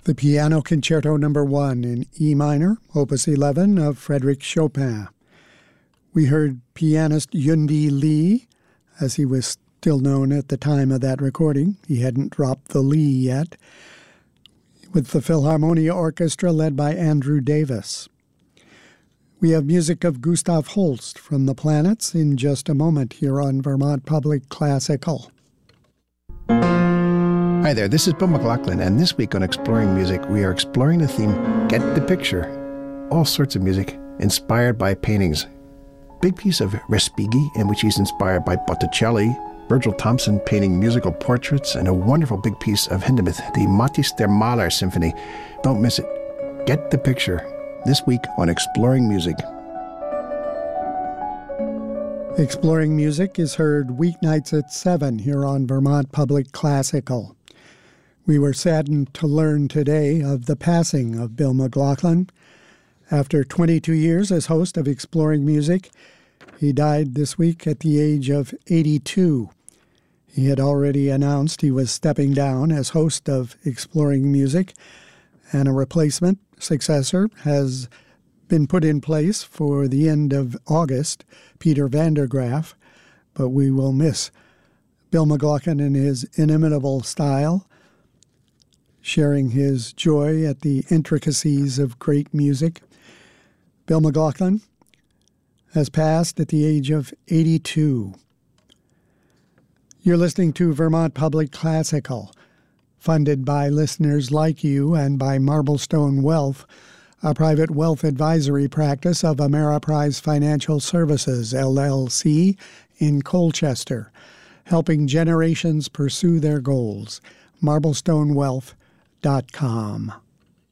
the Piano Concerto No. 1 in E minor, Opus 11 of Frédéric Chopin. We heard pianist Yundi Lee, as he was still known at the time of that recording. He hadn't dropped the Lee yet, with the Philharmonia Orchestra led by Andrew Davis. We have music of Gustav Holst from The Planets in just a moment here on Vermont Public Classical. Hi there, this is Bill McLaughlin, and this week on Exploring Music, we are exploring the theme, Get the Picture. All sorts of music inspired by paintings. Big piece of Respighi, in which he's inspired by Botticelli, Virgil Thomson painting musical portraits, and a wonderful big piece of Hindemith, the Matthäus der Maler Symphony. Don't miss it. Get the Picture. This week on Exploring Music. Exploring Music is heard weeknights at 7 here on Vermont Public Classical. We were saddened to learn today of the passing of Bill McLaughlin. After 22 years as host of Exploring Music, he died this week at the age of 82. He had already announced he was stepping down as host of Exploring Music, and a replacement successor has been put in place for the end of August, Peter Vandergraaf, but we will miss Bill McLaughlin in his inimitable style, sharing his joy at the intricacies of great music. Bill McLaughlin has passed at the age of 82. You're listening to Vermont Public Classical, funded by listeners like you and by Marblestone Wealth, a private wealth advisory practice of Ameriprise Financial Services, LLC, in Colchester, helping generations pursue their goals. MarblestoneWealth.com.